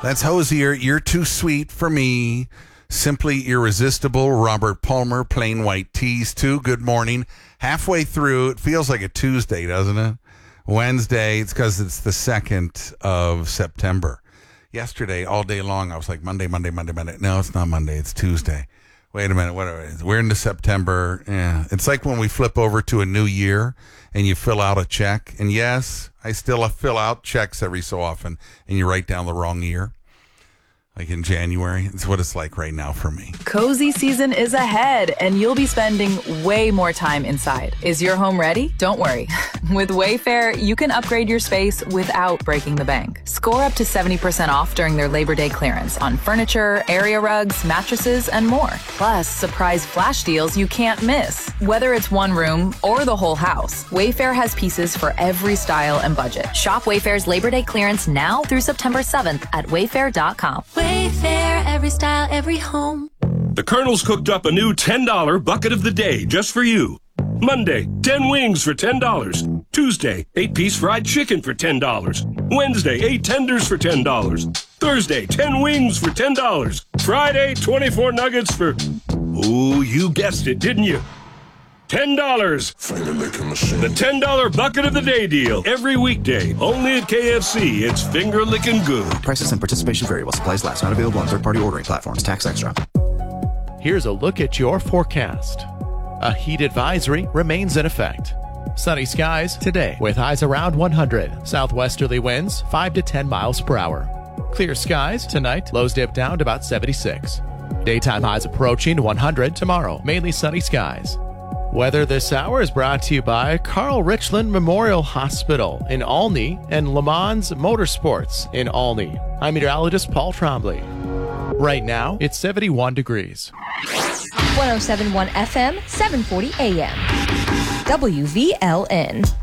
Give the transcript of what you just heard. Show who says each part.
Speaker 1: That's Hosier. You're too sweet for me. Simply irresistible. Robert Palmer, plain white tees too. Good morning. Halfway through, it feels like a Tuesday, doesn't it? Wednesday, it's because it's the 2nd of September. Yesterday, all day long, I was like, Monday. No, it's not Monday. It's Tuesday. Wait a minute. Whatever it is. We're into September. Yeah. It's like when we flip over to a new year and you fill out a check. And yes, I still fill out checks every so often and you write down the wrong year. Like in January. It's what it's like right now for me.
Speaker 2: Cozy season is ahead, and you'll be spending way more time inside. Is your home ready? Don't worry. With Wayfair, you can upgrade your space without breaking the bank. Score up to 70% off during their Labor Day clearance on furniture, area rugs, mattresses, and more. Plus, surprise flash deals you can't miss. Whether it's one room or the whole house, Wayfair has pieces for every style and budget.
Speaker 3: Shop Wayfair's Labor Day clearance now through September 7th at wayfair.com.
Speaker 4: Wayfair, every style, every home.
Speaker 5: The Colonel's cooked up a new $10 bucket of the day just for you. Monday, 10 wings for $10. Tuesday, 8-piece fried chicken for $10. Wednesday, 8 tenders for $10. Thursday, 10 wings for $10. Friday, 24 nuggets for... Ooh, you guessed it, didn't you? $10.
Speaker 6: Finger licking machine.
Speaker 5: The $10 bucket of the day deal. Every weekday. Only at KFC. It's finger licking good.
Speaker 7: Prices and participation vary while supplies last. Not available on third-party ordering platforms. Tax extra.
Speaker 8: Here's a look at your forecast. A heat advisory remains in effect. Sunny skies today with highs around 100. Southwesterly winds 5 to 10 miles per hour. Clear skies tonight. Lows dip down to about 76. Daytime highs approaching 100 tomorrow. Mainly sunny skies. Weather this hour is brought to you by Carl Richland Memorial Hospital in Olney and Le Mans Motorsports in Olney. I'm meteorologist Paul Trombley. Right now, it's 71 degrees.
Speaker 9: 107.1 FM, 740 AM. WVLN.